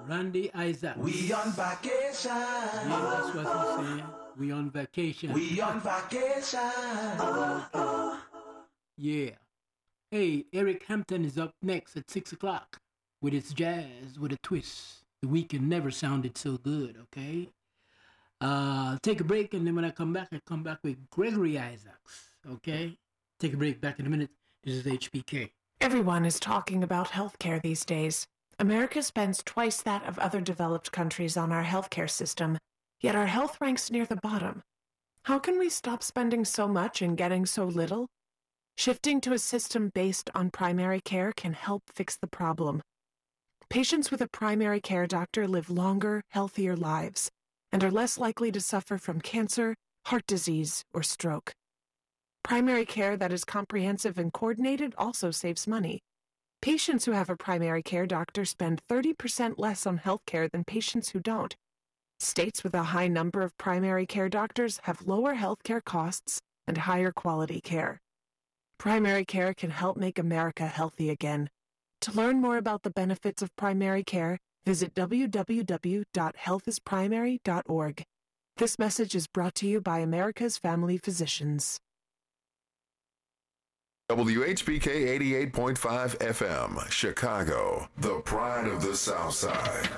Randy Isaacs. We on vacation. Yeah, that's what he's saying. We on vacation. We on vacation. Okay. Yeah. Hey, Eric Hampton is up next at 6 o'clock with its jazz with a twist. The weekend never sounded so good, okay? Take a break, and then when I come back with Gregory Isaacs, okay? Take a break, back in a minute. This is HPK. Everyone is talking about healthcare these days. America spends twice that of other developed countries on our healthcare system, yet our health ranks near the bottom. How can we stop spending so much and getting so little? Shifting to a system based on primary care can help fix the problem. Patients with a primary care doctor live longer, healthier lives and are less likely to suffer from cancer, heart disease, or stroke. Primary care that is comprehensive and coordinated also saves money. Patients who have a primary care doctor spend 30% less on healthcare than patients who don't. States with a high number of primary care doctors have lower healthcare costs and higher quality care. Primary care can help make America healthy again. To learn more about the benefits of primary care, visit www.healthisprimary.org. This message is brought to you by America's Family Physicians. WHBK 88.5 FM, Chicago, the pride of the South Side.